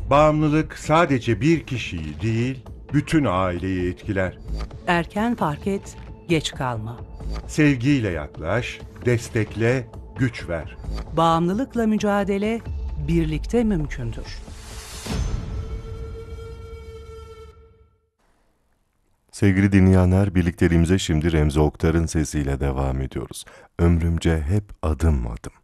Bağımlılık sadece bir kişiyi değil, bütün aileyi etkiler. Erken fark et, geç kalma. Sevgiyle yaklaş, destekle, güç ver. Bağımlılıkla mücadele birlikte mümkündür. Sevgili dinleyenler, birlikteliğimize şimdi Remzi Oktar'ın sesiyle devam ediyoruz. Ömrümce hep adım adım.